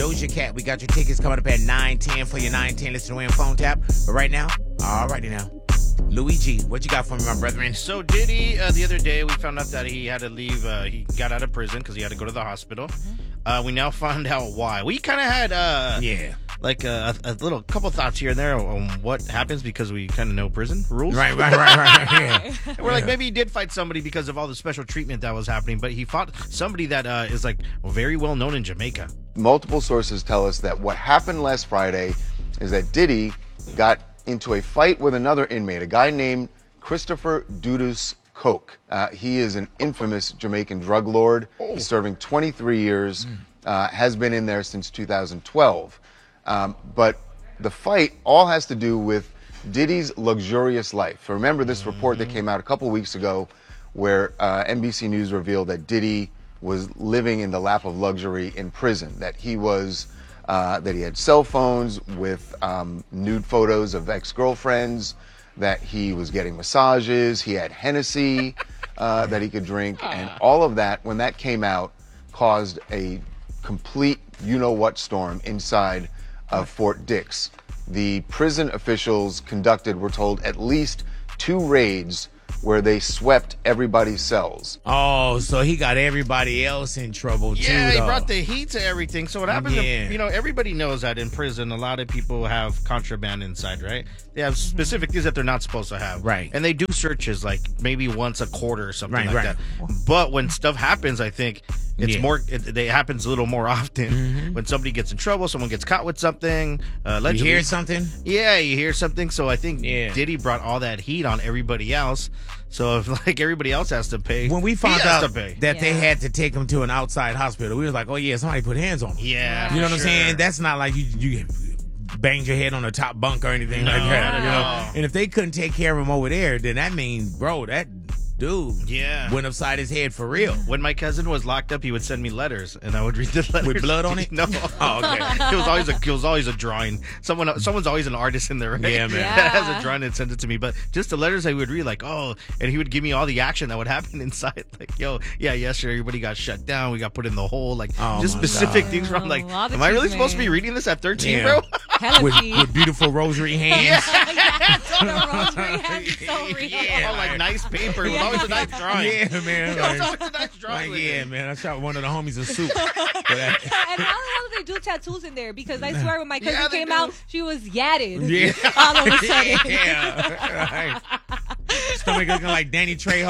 Doja Cat. We got your tickets coming up at 9:10 for your 9:10 Listen to Win phone tap. But right now, alrighty now, Luigi, what you got for me, my brethren? So Diddy, the other day, we found out that he had to leave. He got out of prison because he had to go to the hospital. We now found out why. We kind of had, like a little couple thoughts here and there on what happens because we kind of know prison rules. Right. Yeah. And we're like, maybe he did fight somebody because of all the special treatment that was happening, but he fought somebody that is like very well known in Jamaica. Multiple sources tell us that what happened last Friday is that Diddy got into a fight with another inmate, a guy named Christopher Dudus Coke. He is an infamous Jamaican drug lord. He's serving 23 years, has been in there since 2012. But the fight all has to do with Diddy's luxurious life. Remember this report that came out a couple weeks ago where NBC News revealed that Diddy was living in the lap of luxury in prison, that he was that he had cell phones with nude photos of ex-girlfriends, that he was getting massages, he had Hennessy that he could drink, and all of that, when that came out, caused a complete you-know-what storm inside of Fort Dix. The prison officials conducted, we're told, at least 2 raids where they swept everybody's cells. Oh, so he got everybody else in trouble too. Yeah, he though. brought the heat to everything. So what happens, everybody knows that in prison, a lot of people have contraband inside, right? They have specific things that they're not supposed to have. Right. And they do searches like maybe once a quarter or something like that. But when stuff happens, I think it's more, it happens a little more often. When somebody gets in trouble, someone gets caught with something. You hear something? Yeah, you hear something. So I think Diddy brought all that heat on everybody else. So if like everybody else has to pay, when we found out that they had to take him to an outside hospital, we was like, oh yeah, somebody put hands on him. Yeah, you know what I'm saying? That's not like you banged your head on the top bunk or anything like that. You know? And if they couldn't take care of him over there, then that means, bro, that dude went upside his head for real. When my cousin was locked up, he would send me letters, and I would read the letters. With blood on it? No. Oh, okay. It was always a drawing. Someone's always an artist in there, right? Yeah, man. That has a drawing and send it to me. But just the letters I would read, like, and he would give me all the action that would happen inside. Like, yesterday everybody got shut down. We got put in the hole. Like, just specific things from, like, am I really supposed to be reading this at 13, bro? with beautiful rosary hands. Rosary hands, so real. Like nice paper. It was always a nice drawing. Yeah, man. It was always a nice drawing. Man. I shot one of the homies a soup. And how the hell do they do tattoos in there? Because I swear when my cousin came out, she was yadded. Yeah. All of a sudden. Yeah. Stomach looking like Danny Trejo.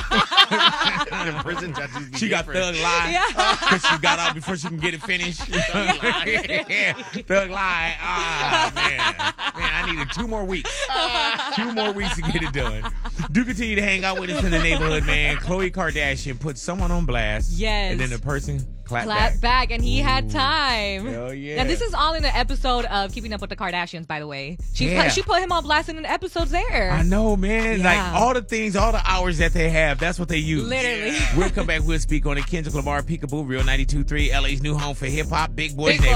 The prison tattoos. She got Thug Life. Because she got out before she can get it finished. Thug Life. Man, I needed 2 more weeks. 2 more weeks to get it done. Do continue to hang out with us in the neighborhood, man. Khloe Kardashian put someone on blast. Yes. And then the person clapped back, and he had time. Hell yeah. And this is all in an episode of Keeping Up with the Kardashians, by the way. She put him on blast in an episode there. I know, man. Like, all the things, all the hours that they have, that's what they use. Literally. We'll come back. We'll speak on it. Kendrick Lamar, Peekaboo, Real 92.3, LA's new home for hip-hop. Big Boys Neighborhood.